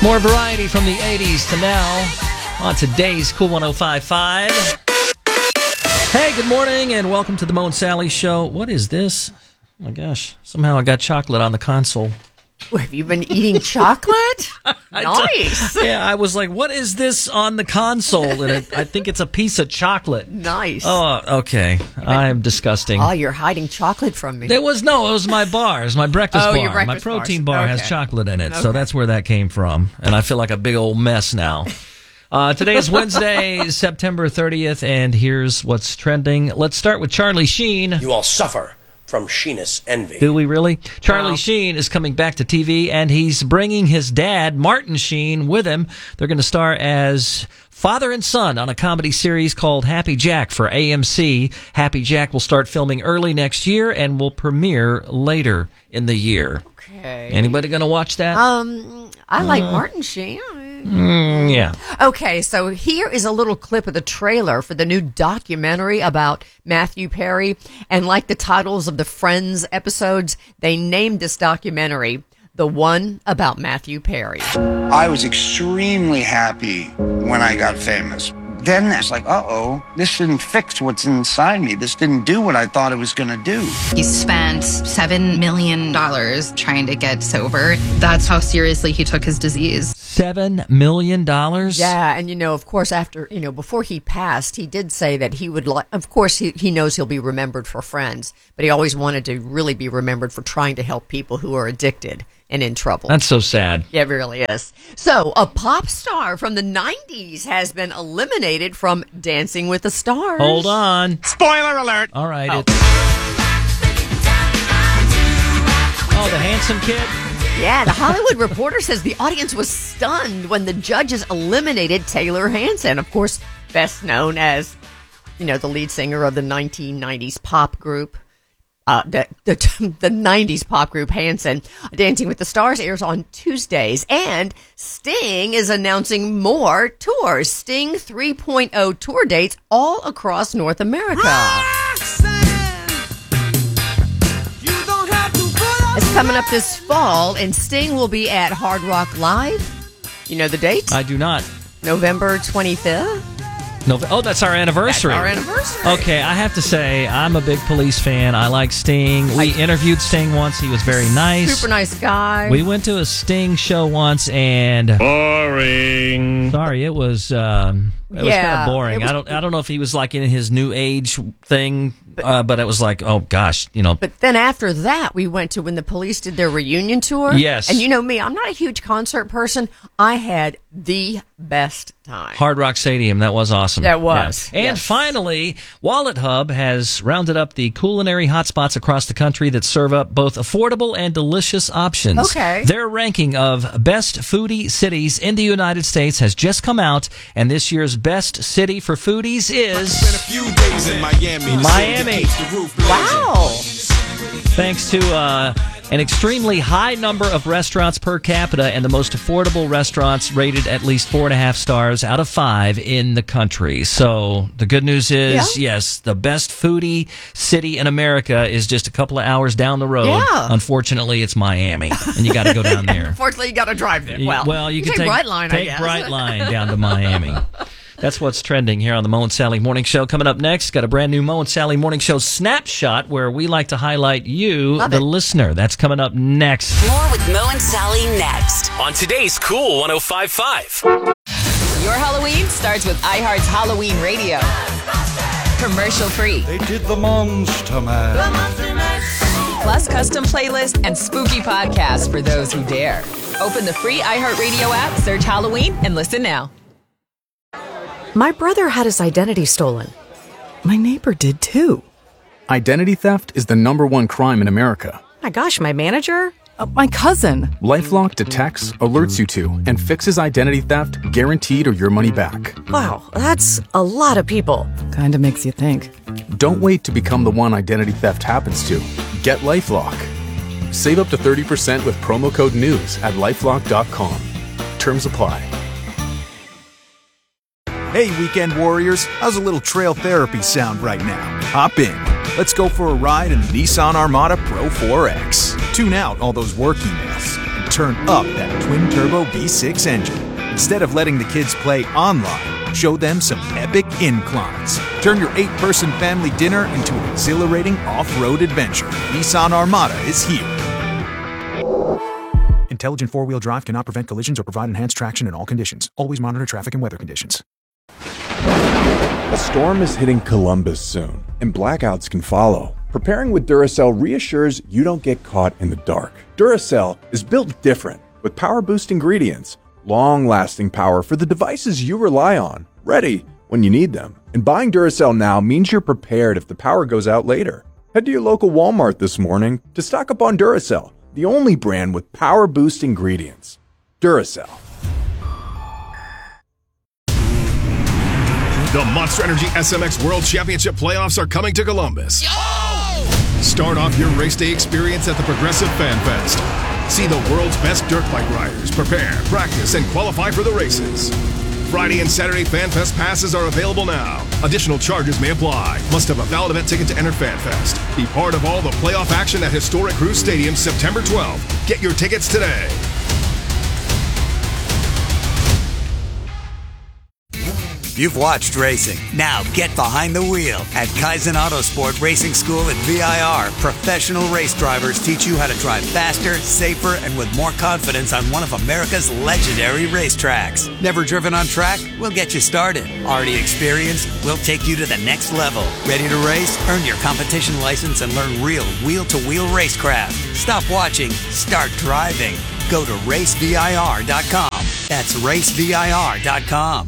More variety from the 80s to now on today's Cool 105.5. Hey, good morning and welcome to the Mo and Sally Show. What is this? Oh my gosh, somehow I got chocolate on the console. Have you been eating chocolate? Nice. Yeah, I was like, what is this on the console? And I think it's a piece of chocolate. Nice. Oh, okay. I'm disgusting. Oh, you're hiding chocolate from me. It was my bar. It was my breakfast bar. Your breakfast my protein bars. bar Okay. has chocolate in it, so that's where that came from. And I feel like a big old mess now. Today is Wednesday, September 30th, and here's what's trending. Let's start with Charlie Sheen. You all suffer from Sheenist envy. Do we really? Charlie Sheen is coming back to TV, and he's bringing his dad, Martin Sheen, with him. They're going to star as father and son on a comedy series called Happy Jack for AMC. Happy Jack will start filming early next year and will premiere later in the year. Okay. Anybody going to watch that? I like Martin Sheen. Yeah. Okay, so here is a little clip of the trailer for the new documentary about Matthew Perry. And like the titles of the Friends episodes, they named this documentary The One About Matthew Perry. I was extremely happy when I got famous. Then it's like, this didn't fix what's inside me. This didn't do what I thought it was going to do. He spent $7 million trying to get sober. That's how seriously he took his disease. $7 million? Yeah, and of course, after, before he passed, he did say that he would like, of course, he knows he'll be remembered for Friends, but he always wanted to really be remembered for trying to help people who are addicted and in trouble. That's so sad. Yeah, it really is. So, a pop star from the 90s has been eliminated from Dancing with the Stars. Hold on. Spoiler alert! All right. The handsome kid? Yeah, the Hollywood Reporter says the audience was stunned when the judges eliminated Taylor Hanson, of course, best known as, the lead singer of the 1990s pop group. The 90s pop group Hanson. Dancing with the Stars airs on Tuesdays, and Sting is announcing more tours. Sting 3.0 tour dates all across North America. It's coming up this fall, and Sting will be at Hard Rock Live. You know the dates? I do not. November 25th. That's our anniversary. That's our anniversary. Okay, I have to say, I'm a big Police fan. I like Sting. We interviewed Sting once. He was very nice. Super nice guy. We went to a Sting show once, and Boring. sorry, it was kind of boring. I don't know if he was like in his new age thing, but it was like, oh gosh, But then after that, we went to when the Police did their reunion tour. Yes. And you know me, I'm not a huge concert person. I had the best time. Hard Rock Stadium. That was awesome. That was. Yeah. And Yes. finally, Wallet Hub has rounded up the culinary hotspots across the country that serve up both affordable and delicious options. Okay. Their ranking of best foodie cities in the United States has just come out, and this year's best city for foodies is Spent a few days in Miami. Miami. Wow. Thanks to an extremely high number of restaurants per capita and the most affordable restaurants rated at least 4.5 stars out of 5 in the country. So the good news is, yes, the best foodie city in America is just a couple of hours down the road. Yeah. Unfortunately, it's Miami, and you got to go down there. Unfortunately, you got to drive there. Well, you can take take Brightline, I guess. Brightline down to Miami. That's what's trending here on the Mo and Sally Morning Show. Coming up next, got a brand new Mo and Sally Morning Show snapshot where we like to highlight you, the listener. That's coming up next. More with Mo and Sally next. On today's Cool 105.5. Your Halloween starts with iHeart's Halloween Radio. Commercial free. They did the Monster Mash. Plus custom playlist and spooky podcasts for those who dare. Open the free iHeartRadio app, search Halloween, and listen now. My brother had his identity stolen. My neighbor did too. Identity theft is the #1 crime in America. My gosh, my manager? My cousin. LifeLock detects, alerts you to, and fixes identity theft guaranteed or your money back. Wow, that's a lot of people. Kinda makes you think. Don't wait to become the one identity theft happens to. Get LifeLock. Save up to 30% with promo code NEWS at LifeLock.com. Terms apply. Hey, weekend warriors, how's a little trail therapy sound right now? Hop in. Let's go for a ride in the Nissan Armada Pro 4X. Tune out all those work emails and turn up that twin-turbo V6 engine. Instead of letting the kids play online, show them some epic inclines. Turn your 8-person family dinner into an exhilarating off-road adventure. Nissan Armada is here. Intelligent four-wheel drive cannot prevent collisions or provide enhanced traction in all conditions. Always monitor traffic and weather conditions. A storm is hitting Columbus soon, and blackouts can follow. Preparing with Duracell reassures you don't get caught in the dark. Duracell is built different, with power-boost ingredients, long-lasting power for the devices you rely on, ready when you need them. And buying Duracell now means you're prepared if the power goes out later. Head to your local Walmart this morning to stock up on Duracell, the only brand with power-boost ingredients. Duracell. The Monster Energy SMX World Championship playoffs are coming to Columbus. Start off your race day experience at the Progressive Fan Fest. See the world's best dirt bike riders prepare, practice, and qualify for the races. Friday and Saturday Fan Fest passes are available now. Additional charges may apply. Must have a valid event ticket to enter Fan Fest. Be part of all the playoff action at Historic Cruise Stadium September 12th. Get your tickets today. You've watched racing. Now get behind the wheel. At Kaizen Autosport Racing School at VIR, professional race drivers teach you how to drive faster, safer, and with more confidence on one of America's legendary racetracks. Never driven on track? We'll get you started. Already experienced? We'll take you to the next level. Ready to race? Earn your competition license and learn real wheel-to-wheel racecraft. Stop watching. Start driving. Go to racevir.com. That's racevir.com.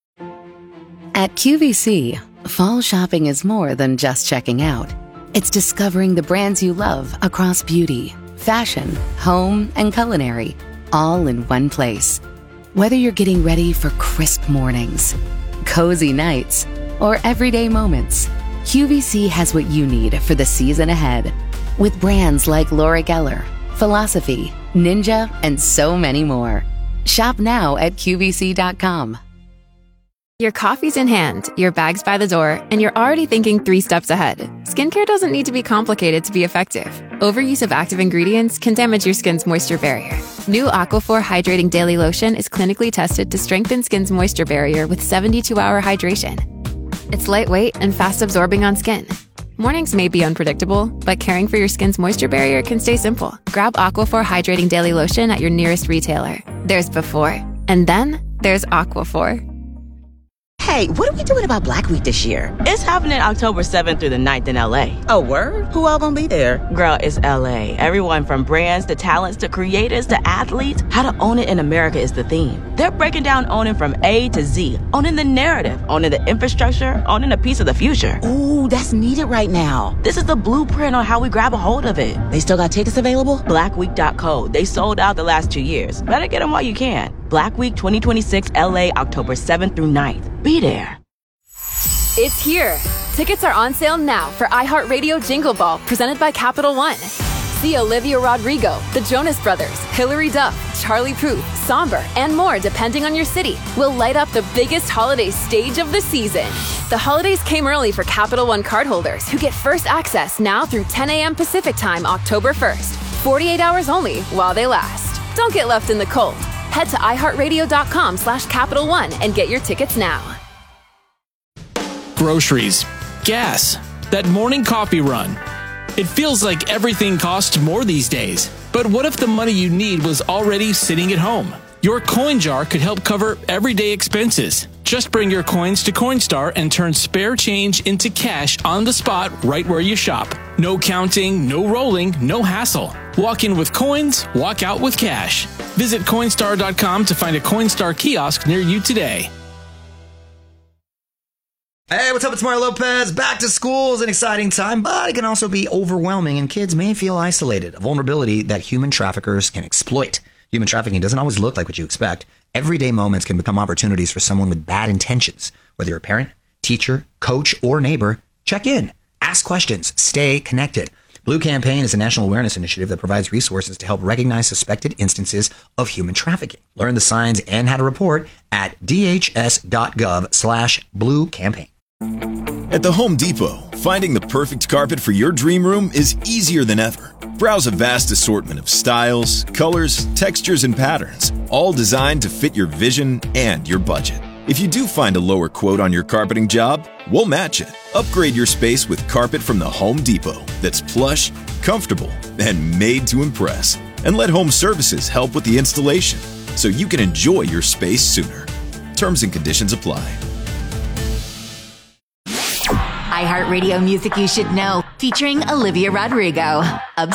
At QVC, fall shopping is more than just checking out. It's discovering the brands you love across beauty, fashion, home, and culinary, all in one place. Whether you're getting ready for crisp mornings, cozy nights, or everyday moments, QVC has what you need for the season ahead. With brands like Laura Geller, Philosophy, Ninja, and so many more. Shop now at QVC.com. Your coffee's in hand, your bag's by the door, and you're already thinking 3 steps ahead. Skincare doesn't need to be complicated to be effective. Overuse of active ingredients can damage your skin's moisture barrier. New Aquaphor Hydrating Daily Lotion is clinically tested to strengthen skin's moisture barrier with 72-hour hydration. It's lightweight and fast-absorbing on skin. Mornings may be unpredictable, but caring for your skin's moisture barrier can stay simple. Grab Aquaphor Hydrating Daily Lotion at your nearest retailer. There's before, and then there's Aquaphor. Hey, what are we doing about Black Week this year? It's happening October 7th through the 9th in LA. Oh, word? Who all gonna be there? Girl, it's LA. Everyone from brands to talents to creators to athletes. How to own it in America is the theme. They're breaking down owning from A to Z. Owning the narrative, owning the infrastructure, owning a piece of the future. Ooh, that's needed right now. This is the blueprint on how we grab a hold of it. They still got tickets available? Blackweek.co. They sold out the last 2 years. Better get them while you can. Black Week 2026 LA, October 7th through 9th. Be there. It's here. Tickets are on sale now for iHeartRadio Jingle Ball, presented by Capital One. See Olivia Rodrigo, the Jonas Brothers, Hilary Duff, Charlie Puth, Somber, and more depending on your city will light up the biggest holiday stage of the season. The holidays came early for Capital One cardholders who get first access now through 10 a.m. Pacific Time, October 1st. 48 hours only while they last. Don't get left in the cold. Head to iHeartRadio.com/Capital One and get your tickets now. Groceries, gas, that morning coffee run. It feels like everything costs more these days. But what if the money you need was already sitting at home? Your coin jar could help cover everyday expenses. Just bring your coins to Coinstar and turn spare change into cash on the spot right where you shop. No counting, no rolling, no hassle. Walk in with coins, walk out with cash. Visit Coinstar.com to find a Coinstar kiosk near you today. Hey, what's up? It's Mario Lopez. Back to school is an exciting time, but it can also be overwhelming, and kids may feel isolated, a vulnerability that human traffickers can exploit. Human trafficking doesn't always look like what you expect. Everyday moments can become opportunities for someone with bad intentions. Whether you're a parent, teacher, coach, or neighbor, check in, ask questions, stay connected. Blue Campaign is a national awareness initiative that provides resources to help recognize suspected instances of human trafficking. Learn the signs and how to report at dhs.gov/Blue Campaign. At the Home Depot, finding the perfect carpet for your dream room is easier than ever. Browse a vast assortment of styles, colors, textures, and patterns, all designed to fit your vision and your budget. If you do find a lower quote on your carpeting job, we'll match it. Upgrade your space with carpet from the Home Depot that's plush, comfortable, and made to impress. And let Home Services help with the installation so you can enjoy your space sooner. Terms and conditions apply. iHeartRadio Music You Should Know, featuring Olivia Rodrigo.